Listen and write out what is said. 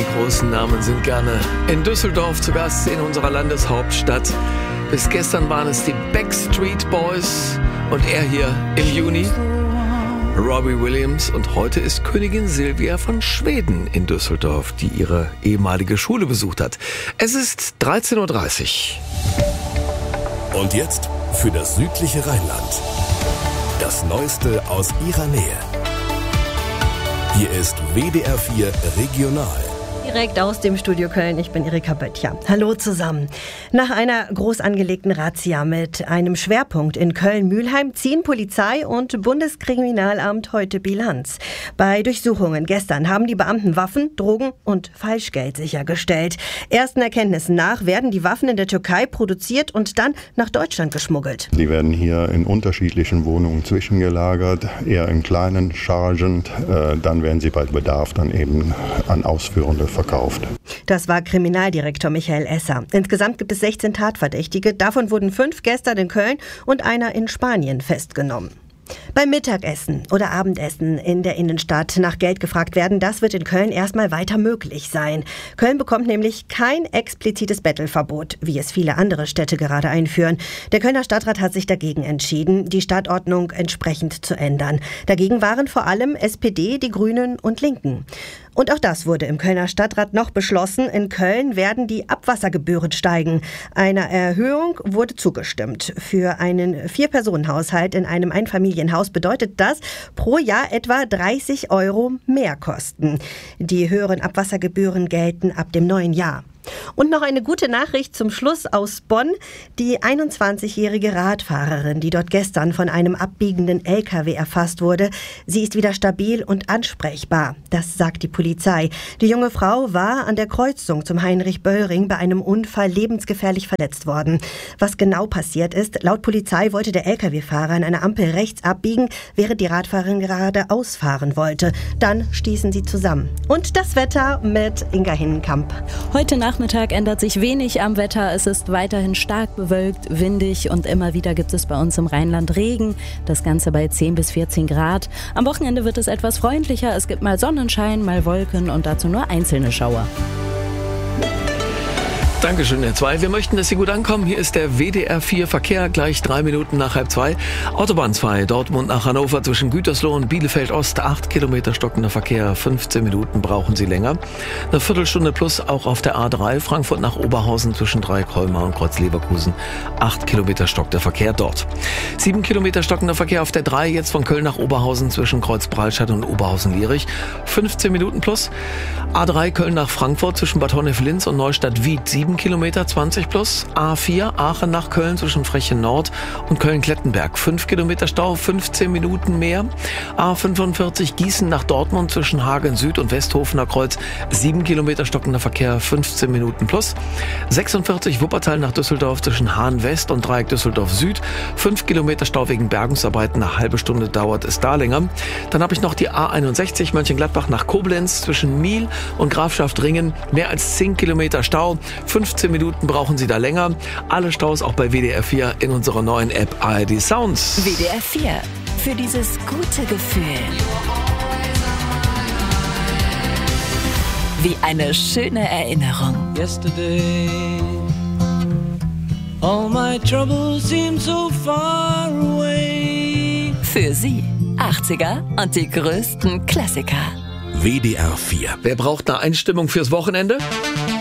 Die großen Namen sind gerne in Düsseldorf zu Gast in unserer Landeshauptstadt. Bis gestern waren es die Backstreet Boys und er hier im Juni, Robbie Williams. Und heute ist Königin Silvia von Schweden in Düsseldorf, die ihre ehemalige Schule besucht hat. Es ist 13.30 Uhr. Und jetzt für das südliche Rheinland. Das Neueste aus ihrer Nähe. Hier ist WDR 4 Regional. Direkt aus dem Studio Köln, ich bin Erika Böttcher. Hallo zusammen. Nach einer groß angelegten Razzia mit einem Schwerpunkt in Köln-Mülheim ziehen Polizei und Bundeskriminalamt heute Bilanz. Bei Durchsuchungen gestern haben die Beamten Waffen, Drogen und Falschgeld sichergestellt. Ersten Erkenntnissen nach werden die Waffen in der Türkei produziert und dann nach Deutschland geschmuggelt. Die werden hier in unterschiedlichen Wohnungen zwischengelagert, eher in kleinen Chargen. Dann werden sie bei Bedarf dann eben an Ausführende verkauft. Das war Kriminaldirektor Michael Esser. Insgesamt gibt es 16 Tatverdächtige. Davon wurden 5 gestern in Köln und einer in Spanien festgenommen. Beim Mittagessen oder Abendessen in der Innenstadt nach Geld gefragt werden, das wird in Köln erstmal weiter möglich sein. Köln bekommt nämlich kein explizites Bettelverbot, wie es viele andere Städte gerade einführen. Der Kölner Stadtrat hat sich dagegen entschieden, die Stadtordnung entsprechend zu ändern. Dagegen waren vor allem SPD, die Grünen und Linken. Und auch das wurde im Kölner Stadtrat noch beschlossen. In Köln werden die Abwassergebühren steigen. Einer Erhöhung wurde zugestimmt. Für einen 4-Personen-Haushalt in einem Einfamilienhaus bedeutet das pro Jahr etwa 30 € mehr Kosten. Die höheren Abwassergebühren gelten ab dem neuen Jahr. Und noch eine gute Nachricht zum Schluss aus Bonn. Die 21-jährige Radfahrerin, die dort gestern von einem abbiegenden LKW erfasst wurde, sie ist wieder stabil und ansprechbar. Das sagt die Polizei. Die junge Frau war an der Kreuzung zum Heinrich-Böll-Ring bei einem Unfall lebensgefährlich verletzt worden. Was genau passiert ist, laut Polizei wollte der LKW-Fahrer an einer Ampel rechts abbiegen, während die Radfahrerin gerade ausfahren wollte. Dann stießen sie zusammen. Und das Wetter mit Inga Hinnenkamp. Heute Nachmittag ändert sich wenig am Wetter. Es ist weiterhin stark bewölkt, windig und immer wieder gibt es bei uns im Rheinland Regen. Das Ganze bei 10 bis 14 Grad. Am Wochenende wird es etwas freundlicher. Es gibt mal Sonnenschein, mal Wolken und dazu nur einzelne Schauer. Dankeschön, Herr 2. Wir möchten, dass Sie gut ankommen. Hier ist der WDR 4 Verkehr, gleich 3 Minuten nach 1:30. Autobahn 2, Dortmund nach Hannover zwischen Gütersloh und Bielefeld Ost. 8 Kilometer stockender Verkehr, 15 Minuten brauchen Sie länger. Eine Viertelstunde plus auch auf der A3, Frankfurt nach Oberhausen zwischen Dreieck-Holmar und Kreuz-Leverkusen. 8 Kilometer stockender Verkehr dort. 7 Kilometer stockender Verkehr auf der 3, jetzt von Köln nach Oberhausen zwischen Kreuz-Bralstadt und Oberhausen-Lierich. 15 Minuten plus. A3 Köln nach Frankfurt zwischen Bad Honnef-Linz und Neustadt-Wied. 7 Kilometer, 20 plus. A4 Aachen nach Köln zwischen Frechen Nord und Köln-Klettenberg. 5 Kilometer Stau, 15 Minuten mehr. A45 Gießen nach Dortmund zwischen Hagen Süd und Westhofener Kreuz. 7 Kilometer stockender Verkehr, 15 Minuten plus. 46 Wuppertal nach Düsseldorf zwischen Hahn West und Dreieck Düsseldorf Süd. 5 Kilometer Stau wegen Bergungsarbeiten, eine halbe Stunde dauert es da länger. Dann habe ich noch die A61 Mönchengladbach nach Koblenz zwischen Miel und Grafschaft-Ringen. Mehr als 10 Kilometer Stau. 15 Minuten brauchen Sie da länger. Alle Staus auch bei WDR 4 in unserer neuen App ARD Sounds. WDR 4. Für dieses gute Gefühl. Wie eine schöne Erinnerung. Yesterday, all my troubles seem so far away. Für Sie 80er und die größten Klassiker. WDR 4. Wer braucht eine Einstimmung fürs Wochenende?